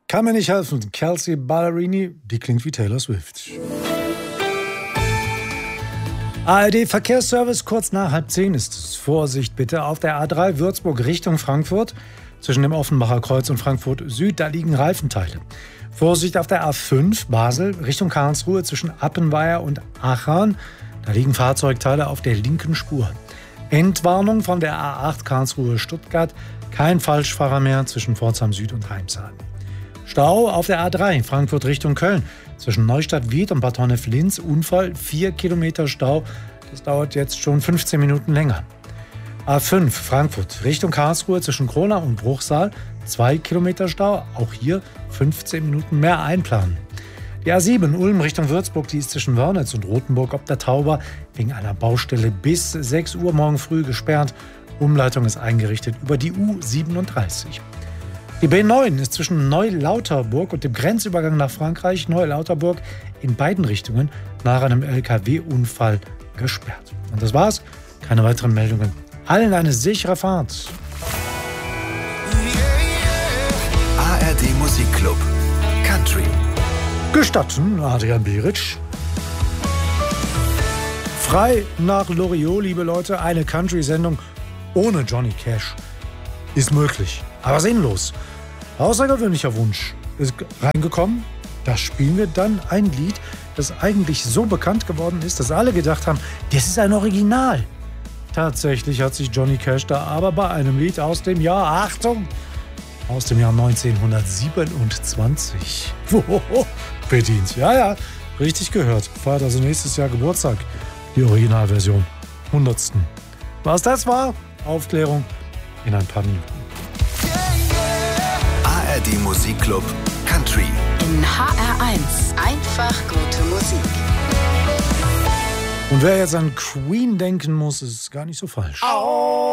Kann mir nicht helfen. Kelsey Ballerini, die klingt wie Taylor Swift. ARD-Verkehrsservice, kurz nach 9:30 ist es. Vorsicht bitte auf der A3 Würzburg Richtung Frankfurt. Zwischen dem Offenbacher Kreuz und Frankfurt Süd, da liegen Reifenteile. Vorsicht auf der A5 Basel Richtung Karlsruhe zwischen Appenweier und Aachen. Da liegen Fahrzeugteile auf der linken Spur. Entwarnung von der A8 Karlsruhe-Stuttgart. Kein Falschfahrer mehr zwischen Pforzheim Süd und Heimshagen. Stau auf der A3 Frankfurt Richtung Köln. Zwischen Neustadt-Wied und Bad Honnef-Linz Unfall. 4 Kilometer Stau. Das dauert jetzt schon 15 Minuten länger. A5 Frankfurt Richtung Karlsruhe zwischen Kronach und Bruchsal. 2 Kilometer Stau. Auch hier 15 Minuten mehr einplanen. Die A7 Ulm Richtung Würzburg, die ist zwischen Wörnitz und Rothenburg ob der Tauber wegen einer Baustelle bis 6 Uhr morgen früh gesperrt. Umleitung ist eingerichtet über die U37. Die B9 ist zwischen Neulauterburg und dem Grenzübergang nach Frankreich, Neulauterburg, in beiden Richtungen nach einem LKW-Unfall gesperrt. Und das war's. Keine weiteren Meldungen. Allen eine sichere Fahrt. ARD Musikclub Country. Gestatten, Adrian Beric. Frei nach Loriot, liebe Leute, eine Country-Sendung ohne Johnny Cash ist möglich, aber sinnlos. Außergewöhnlicher Wunsch ist reingekommen. Da spielen wir dann ein Lied, das eigentlich so bekannt geworden ist, dass alle gedacht haben, das ist ein Original. Tatsächlich hat sich Johnny Cash da aber bei einem Lied aus dem Jahr, Achtung, aus dem Jahr 1927 bedient. Ja, richtig gehört. Feiert also nächstes Jahr Geburtstag. Die Originalversion. 100. Was das war? Aufklärung in ein paar Minuten. ARD Musikclub Country. In HR1 einfach gute Musik. Und wer jetzt an Queen denken muss, ist gar nicht so falsch.